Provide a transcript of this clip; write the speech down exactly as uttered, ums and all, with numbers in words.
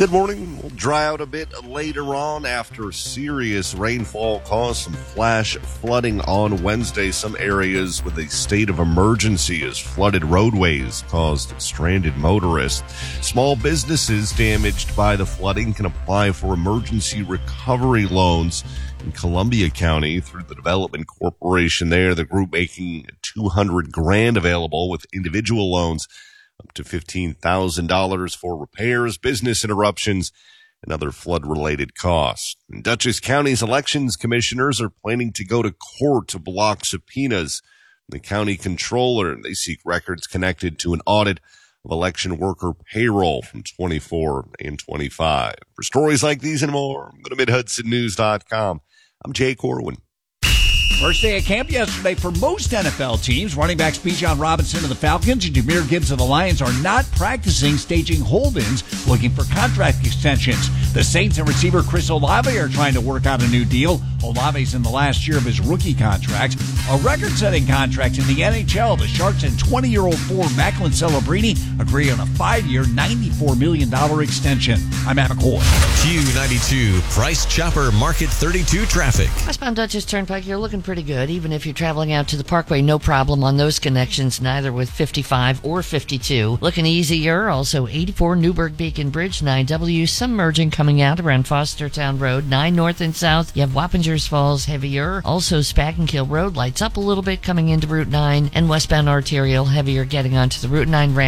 Good morning. We'll dry out a bit later on after serious rainfall caused some flash flooding on Wednesday. Some areas with a state of emergency as flooded roadways caused stranded motorists. Small businesses damaged by the flooding can apply for emergency recovery loans in Columbia County through the Development Corporation there. The group making two hundred grand available with individual loans up to fifteen thousand dollars for repairs, business interruptions, and other flood-related costs. And Dutchess County's elections commissioners are planning to go to court to block subpoenas from the county controller. They seek records connected to an audit of election worker payroll from twenty-four and twenty-five. For stories like these and more, go to mid hudson news dot com. I'm Jay Corwin. First day of camp yesterday for most N F L teams. Running backs Bijan Robinson of the Falcons and Jahmyr Gibbs of the Lions are not practicing, staging hold-ins, looking for contract extensions. The Saints and receiver Chris Olave are trying to work out a new deal. Olave's in the last year of his rookie contract. A record-setting contract in the N H L. The Sharks and twenty-year-old forward Macklin Celebrini agree on a five-year, ninety-four million dollars extension. I'm Matt McCoy. Q ninety-two, Price Chopper Market thirty-two traffic. Westbound Dutchess Turnpike, you're looking pretty good. Even if you're traveling out to the Parkway, no problem on those connections, neither with fifty-five or fifty-two. Looking easier, also eighty-four Newburgh Beacon Bridge, nine W, some merging coming out around Fostertown Road, nine north and south. You have Wappingers Falls heavier. Also Spakenkill Road lights up a little bit coming into Route nine, and westbound arterial heavier getting onto the Route nine ramp.